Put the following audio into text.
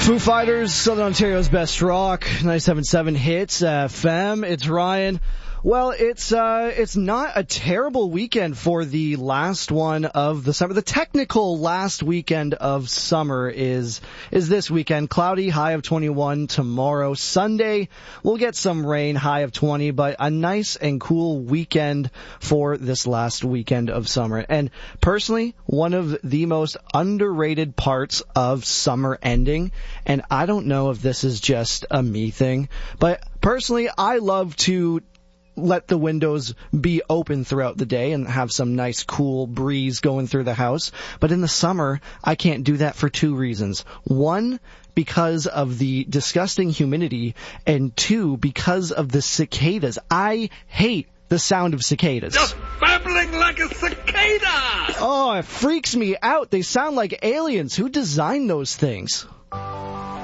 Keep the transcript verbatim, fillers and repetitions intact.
Foo Fighters, Southern Ontario's best rock, ninety-seven point seven Hits F M. It's Ryan. Well, it's uh, it's not a terrible weekend for the last one of the summer. The technical last weekend of summer is is this weekend. Cloudy, high of twenty-one tomorrow. Sunday, we'll get some rain, high of twenty, but a nice and cool weekend for this last weekend of summer. And personally, one of the most underrated parts of summer ending, and I don't know if this is just a me thing, but personally, I love to let the windows be open throughout the day and have some nice cool breeze going through the house. But in the summer, I can't do that for two reasons. One, because of the disgusting humidity, and two, because of the cicadas. I hate the sound of cicadas. Just babbling like a cicada! Oh, it freaks me out. They sound like aliens. Who designed those things?